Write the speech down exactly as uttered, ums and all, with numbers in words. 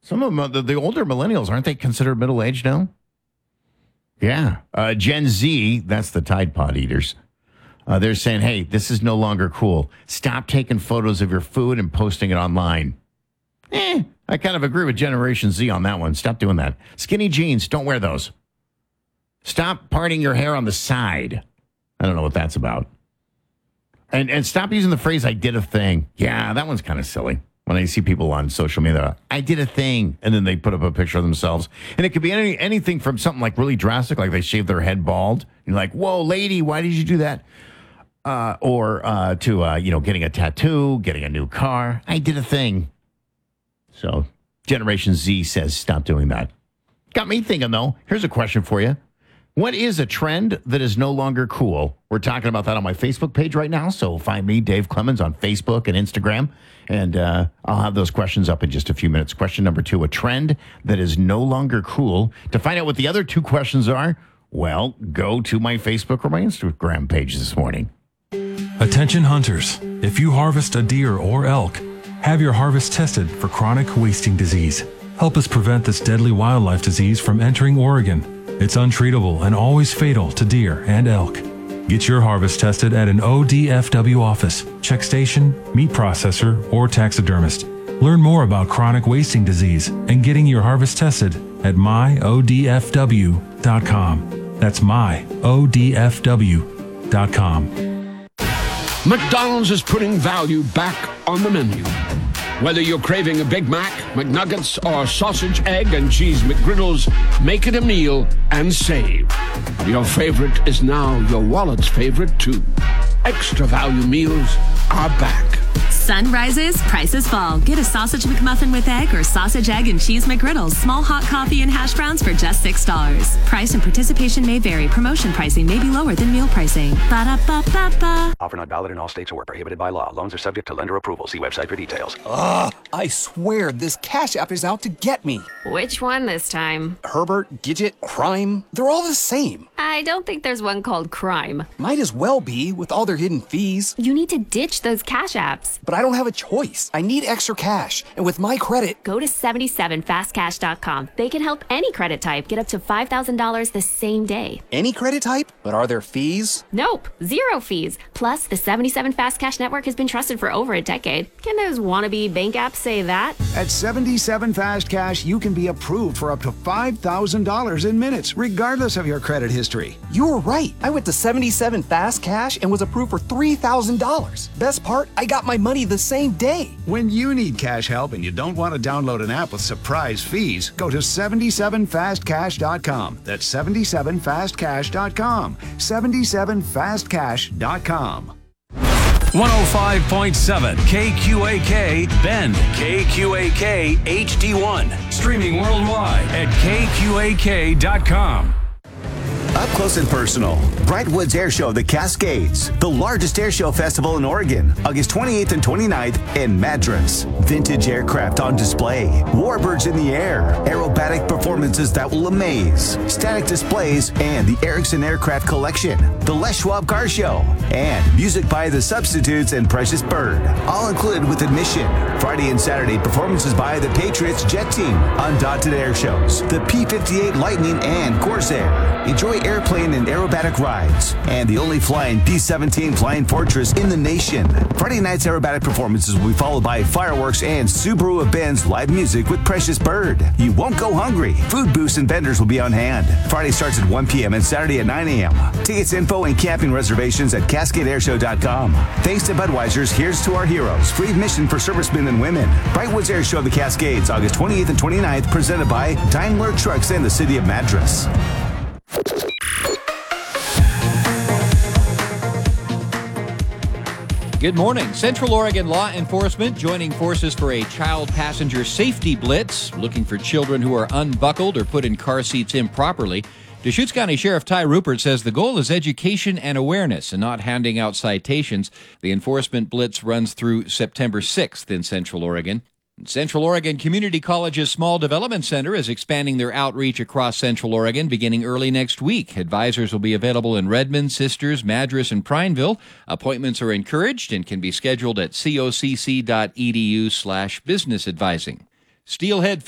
Some of them, the, the older millennials, aren't they considered middle-aged now? Yeah. Uh, Gen Z, that's the Tide Pod eaters. Uh, they're saying, hey, this is no longer cool. Stop taking photos of your food and posting it online. Eh, I kind of agree with Generation Z on that one. Stop doing that. Skinny jeans, don't wear those. Stop parting your hair on the side. I don't know what that's about. And and stop using the phrase, I did a thing. Yeah, that one's kind of silly. When I see people on social media, I did a thing, and then they put up a picture of themselves. And it could be any, anything from something like really drastic, like they shaved their head bald. You're like, whoa, lady, why did you do that? Uh, or uh, to, uh, you know, getting a tattoo, getting a new car. I did a thing. So Generation Z says stop doing that. Got me thinking, though. Here's a question for you. What is a trend that is no longer cool? We're talking about that on my Facebook page right now. So find me, Dave Clemens, on Facebook and Instagram. And uh, I'll have those questions up in just a few minutes. Question number two, a trend that is no longer cool. To find out what the other two questions are, well, go to my Facebook or my Instagram page this morning. Attention hunters, if you harvest a deer or elk, have your harvest tested for chronic wasting disease. Help us prevent this deadly wildlife disease from entering Oregon. It's untreatable and always fatal to deer and elk. Get your harvest tested at an O D F W office, check station, meat processor, or taxidermist. Learn more about chronic wasting disease and getting your harvest tested at my O D F W dot com. That's my O D F W dot com. McDonald's is putting value back on the menu. Whether you're craving a Big Mac, McNuggets, or sausage, egg, and cheese McGriddles, make it a meal and save. Your favorite is now your wallet's favorite, too. Extra value meals are back. Sun rises, prices fall. Get a sausage McMuffin with egg or sausage, egg, and cheese McGriddles. Small hot coffee and hash browns for just six dollars. Price and participation may vary. Promotion pricing may be lower than meal pricing. Ba-da-ba-ba-ba. Offer not valid in all states or prohibited by law. Loans are subject to lender approval. See website for details. Ugh, I swear this Cash App is out to get me. Which one this time? Herbert, Gidget, Crime, they're all the same. I don't think there's one called Crime. Might as well be with all their hidden fees. You need to ditch those Cash Apps. But I don't have a choice. I need extra cash. And with my credit... Go to seventy-seven fast cash dot com. They can help any credit type get up to five thousand dollars the same day. Any credit type? But are there fees? Nope. Zero fees. Plus, the seventy-seven Fast Cash Network has been trusted for over a decade. Can those wannabe bank apps say that? At seventy-seven Fast Cash, you can be approved for up to five thousand dollars in minutes, regardless of your credit history. You're right. I went to seventy-seven Fast Cash and was approved for three thousand dollars. Best part, I got my money the same day. When you need cash help and you don't want to download an app with surprise fees, go to seventy-seven fast cash dot com. That's seventy-seven fast cash dot com. seventy-seven fast cash dot com. one oh five point seven K Q A K Bend, K Q A K H D one. Streaming worldwide at K Q A K dot com. Up close and personal, Brightwoods Air Show, the Cascades, the largest air show festival in Oregon, August twenty-eighth and twenty-ninth in Madras. Vintage aircraft on display, warbirds in the air, aerobatic performances that will amaze, static displays, and the Erickson Aircraft Collection, the Les Schwab Car Show, and music by The Substitutes and Precious Bird, all included with admission. Friday and Saturday, performances by the Patriots Jet Team, Undaunted Air Shows, the P fifty-eight Lightning and Corsair. Enjoy airplane and aerobatic rides, and the only flying P seventeen Flying Fortress in the nation. Friday night's aerobatic performances will be followed by fireworks and Subaru of Benz live music with Precious Bird. You won't go hungry. Food booths and vendors will be on hand. Friday starts at one p.m. and Saturday at nine a.m. Tickets, info, and camping reservations at cascade air show dot com. Thanks to Budweiser's Here's to Our Heroes. Free admission for servicemen and women. Brightwoods Air Show, the Cascades, August twenty-eighth and twenty-ninth, presented by Daimler Trucks and the City of Madras. Good morning. Central Oregon Law Enforcement joining forces for a child passenger safety blitz, looking for children who are unbuckled or put in car seats improperly. Deschutes County Sheriff Ty Rupert says the goal is education and awareness and not handing out citations. The enforcement blitz runs through September sixth in Central Oregon. Central Oregon Community College's Small Development Center is expanding their outreach across Central Oregon beginning early next week. Advisors will be available in Redmond, Sisters, Madras, and Prineville. Appointments are encouraged and can be scheduled at cocc dot e d u slash business advising. Steelhead